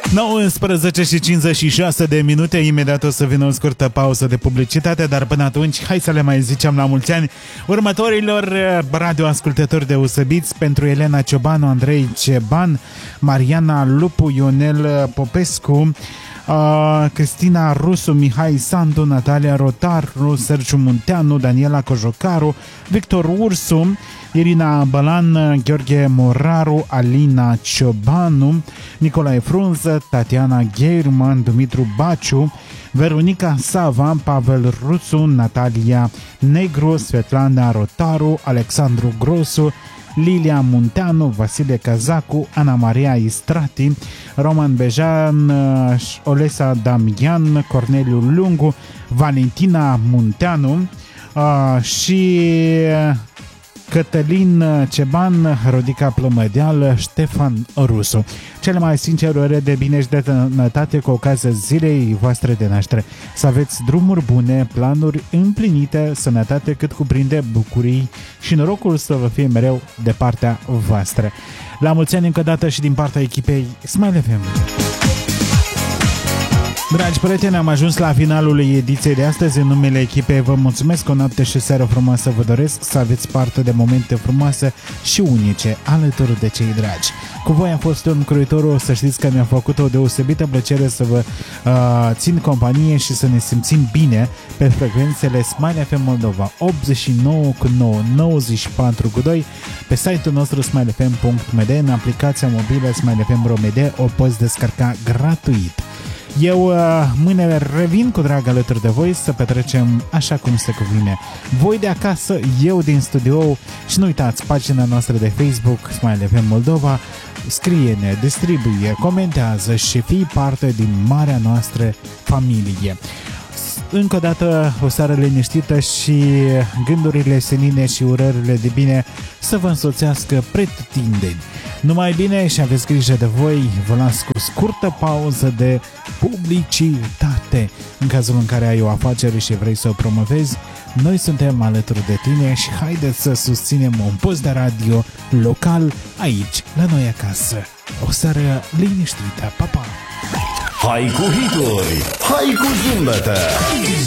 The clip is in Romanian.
19 și 56 de minute, imediat o să vină o scurtă pauză de publicitate, dar până atunci hai să le mai zicem la mulți ani următorilor radioascultători deosebiți: pentru Elena Ciobanu, Andrei Ceban, Mariana Lupu, Ionel Popescu, Cristina Rusu, Mihai Sandu, Natalia Rotaru, Sergiu Munteanu, Daniela Cojocaru, Victor Ursu, Irina Bălan, Gheorghe Moraru, Alina Ciobanu, Nicolae Frunză, Tatiana Gheirman, Dumitru Baciu, Veronica Sava, Pavel Rusu, Natalia Negru, Svetlana Rotaru, Alexandru Grosu, Lilia Munteanu, Vasile Cazacu, Ana Maria Istrati, Roman Bejan, Olesa Damian, Corneliu Lungu, Valentina Munteanu și Cătălin Ceban, Rodica Plămădeal, Ștefan Rusu. Cele mai sincere ore de bine și de sănătate cu ocazia zilei voastre de naștere. Să aveți drumuri bune, planuri împlinite, sănătate cât cuprinde, bucurii și norocul să vă fie mereu de partea voastră. La mulți ani încă o dată și din partea echipei Smile FM. Dragi prieteni, am ajuns la finalul ediției de astăzi. În numele echipei vă mulțumesc, o noapte și seară frumoasă vă doresc, să aveți parte de momente frumoase și unice alături de cei dragi. Cu voi am fost un Croitorul, să știți că mi-a făcut o deosebită plăcere să vă țin companie și să ne simțim bine pe frecvențele Smile FM Moldova 89,9, 94,2, pe site-ul nostru smilefm.md, în aplicația mobilă Smile FM Romede o poți descărca gratuit. Eu mâine revin cu drag alături de voi să petrecem așa cum se cuvine. Voi de acasă, eu din studio. Și nu uitați, pagina noastră de Facebook Smile FM Moldova. Scrie-ne, distribuie, comentează și fii parte din marea noastră familie. Încă o dată o seară liniștită și gândurile senine și urările de bine să vă însoțească pretutindeni. Numai bine și aveți grijă de voi. Vă las cu scurtă pauză de publicitate. În cazul în care ai o afacere și vrei să o promovezi, noi suntem alături de tine și haideți să susținem un post de radio local aici, la noi acasă. O seară liniștită. Pa, pa! Hai cu hituri! Hai cu zâmbete!